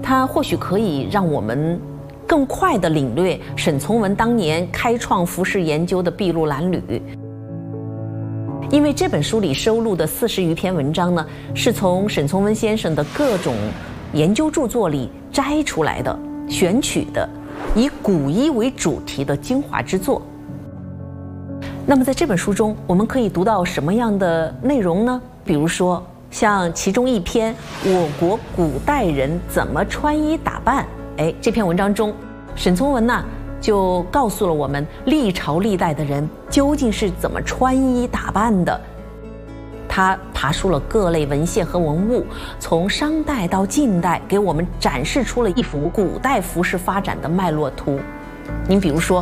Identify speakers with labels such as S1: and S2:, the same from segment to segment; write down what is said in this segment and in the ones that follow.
S1: 它或许可以让我们更快地领略沈从文当年开创服饰研究的筚路蓝缕。因为这本书里收录的40余篇文章呢，是从沈从文先生的各种研究著作里摘出来的、选取的，以古医为主题的精华之作。那么在这本书中，我们可以读到什么样的内容呢？比如说，像其中一篇《我国古代人怎么穿衣打扮》，这篇文章中，沈从文呢就告诉了我们历朝历代的人究竟是怎么穿衣打扮的。他爬梳了各类文献和文物，从商代到近代，给我们展示出了一幅古代服饰发展的脉络图。您比如说，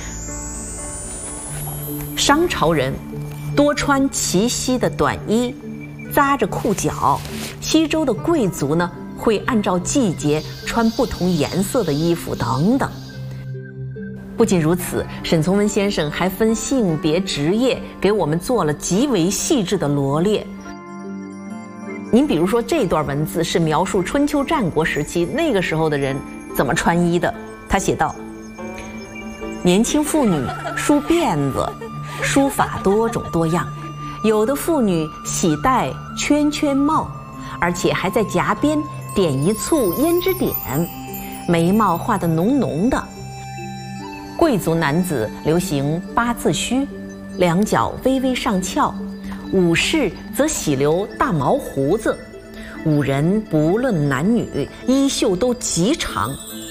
S1: 商朝人多穿齐膝的短衣，扎着裤脚；西周的贵族呢，会按照季节穿不同颜色的衣服等等。不仅如此，沈从文先生还分性别、职业，给我们做了极为细致的罗列。您比如说，这段文字是描述春秋战国时期那个时候的人怎么穿衣的。他写道：年轻妇女梳辫子，梳法多种多样，有的妇女喜戴圈圈帽，而且还在颊边点一簇胭脂点，眉毛画得浓浓的。贵族男子流行八字须，两脚微微上翘；武士则喜留大毛胡子。五人不论男女，衣袖都极长。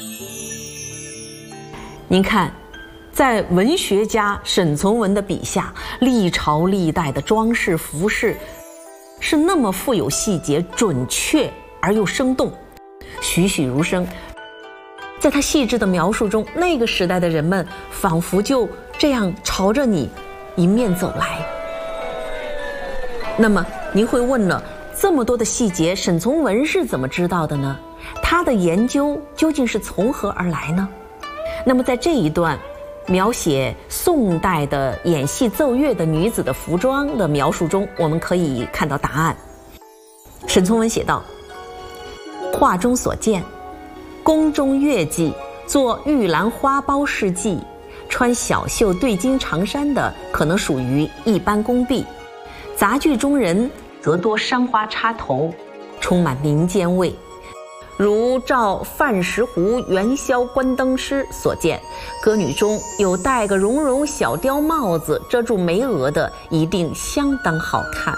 S1: 您看，在文学家沈从文的笔下，历朝历代的装饰服饰是那么富有细节、准确而又生动，栩栩如生。在他细致的描述中，那个时代的人们仿佛就这样朝着你迎面走来。那么您会问了，这么多的细节，沈从文是怎么知道的呢？他的研究究竟是从何而来呢？那么在这一段描写宋代的演戏奏乐的女子的服装的描述中，我们可以看到答案。沈从文写道：画中所见，宫中乐伎做玉兰花苞饰髻，穿小袖对襟长衫的可能属于一般宫婢，杂剧中人则多山花插头，充满民间味。如照范石湖元宵关灯诗所见，歌女中有戴个绒绒小貂帽子遮住眉额的，一定相当好看。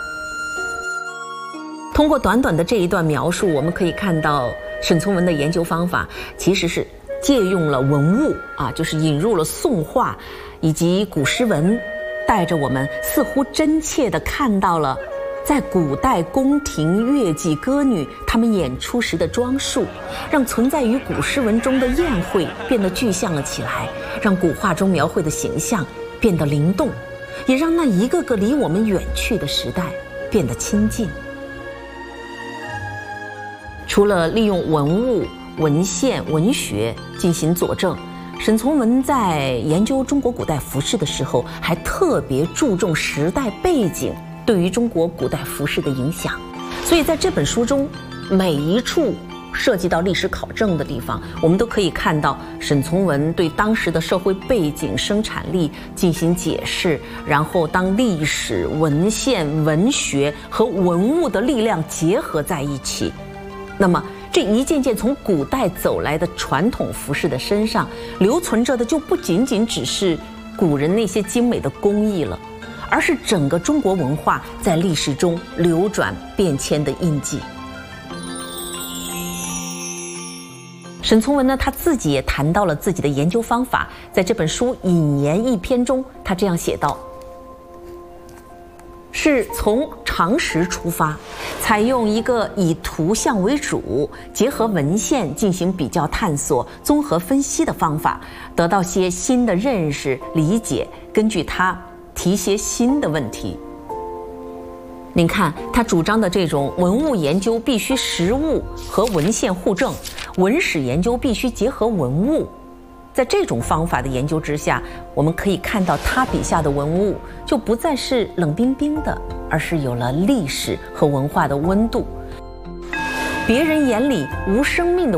S1: 通过短短的这一段描述，我们可以看到沈从文的研究方法其实是借用了文物就是引入了宋画以及古诗文，带着我们似乎真切地看到了在古代宫廷乐伎歌女她们演出时的装束，让存在于古诗文中的宴会变得具象了起来，让古画中描绘的形象变得灵动，也让那一个个离我们远去的时代变得亲近。除了利用文物、文献、文学进行佐证，沈从文在研究中国古代服饰的时候，还特别注重时代背景对于中国古代服饰的影响。所以在这本书中，每一处涉及到历史考证的地方，我们都可以看到沈从文对当时的社会背景、生产力进行解释，然后当历史、文献、文学和文物的力量结合在一起，那么这一件件从古代走来的传统服饰的身上留存着的，就不仅仅只是古人那些精美的工艺了，而是整个中国文化在历史中流转变迁的印记。沈从文呢，他自己也谈到了自己的研究方法，在这本书引言一篇中，他这样写道：是从常识出发，采用一个以图像为主，结合文献进行比较探索、综合分析的方法，得到些新的认识、理解，根据它提些新的问题。您看，他主张的这种文物研究必须实物和文献互证，文史研究必须结合文物。在这种方法的研究之下，我们可以看到他笔下的文物就不再是冷冰冰的，而是有了历史和文化的温度。别人眼里无生命的